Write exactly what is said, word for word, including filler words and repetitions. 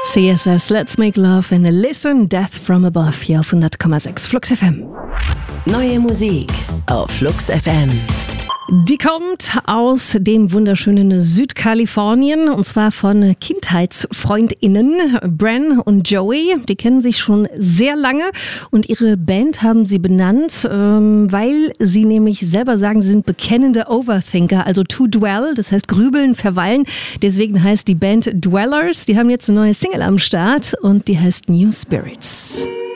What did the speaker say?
C S S, Let's Make Love and Listen Death from Above hier auf hundert Komma sechs Flux F M. Neue Musik auf Flux F M. Die kommt aus dem wunderschönen Südkalifornien und zwar von KindheitsfreundInnen Bren und Joey. Die kennen sich schon sehr lange und ihre Band haben sie benannt, ähm, weil sie nämlich selber sagen, sie sind bekennende Overthinker, also to dwell, das heißt grübeln, verweilen. Deswegen heißt die Band Dwellers. Die haben jetzt eine neue Single am Start und die heißt New Spirits.